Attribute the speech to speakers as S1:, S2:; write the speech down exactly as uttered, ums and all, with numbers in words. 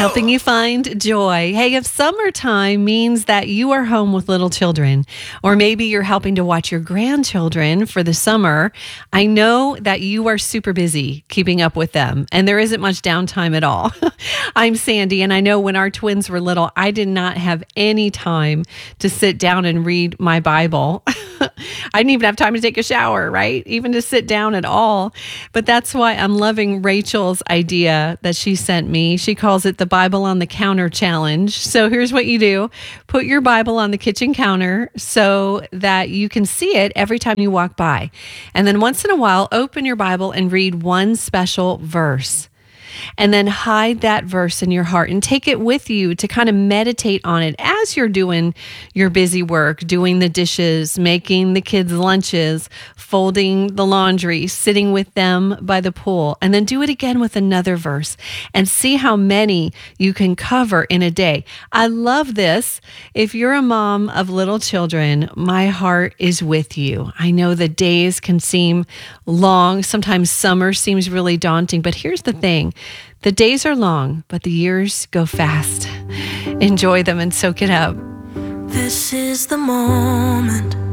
S1: helping you find joy. Hey, if summertime means that you are home with little children, or maybe you're helping to watch your grandchildren for the summer, I know that you are super busy keeping up with them, and there isn't much downtime at all. I'm Sandy, and I know when our twins were little, I did not have any time to sit down and read my Bible. I didn't even have time to take a shower, right? Even to sit down at all. But that's why I'm loving Rachel's idea that she sent me. She calls it the Bible on the Counter Challenge. So here's what you do. Put your Bible on the kitchen counter so that you can see it every time you walk by. And then once in a while, open your Bible and read one special verse. And then hide that verse in your heart and take it with you to kind of meditate on it as you're doing your busy work, doing the dishes, making the kids' lunches, folding the laundry, sitting with them by the pool, and then do it again with another verse and see how many you can cover in a day. I love this. If you're a mom of little children, my heart is with you. I know the days can seem long. Sometimes summer seems really daunting, but here's the thing. The days are long, but the years go fast. Enjoy them and soak it up.
S2: This is the moment